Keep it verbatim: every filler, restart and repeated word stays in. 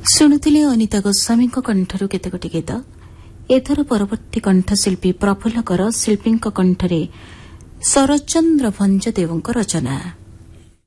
ଶୁଣୁଥିଲେ ଅନିତା ଗୋସ୍ୱାମୀଙ୍କ କଣ୍ଠରୁ କେତେଗୋଟି ଗୀତ। ଏଥର ପରବର୍ତ୍ତୀ କଣ୍ଠଶିଳ୍ପୀ ପ୍ରଫୁଲ୍ଲ କର ଶିଳ୍ପୀଙ୍କ କଣ୍ଠରେ ଶରତଚନ୍ଦ୍ର ଭଞ୍ଜଦେବଙ୍କ ରଚନା।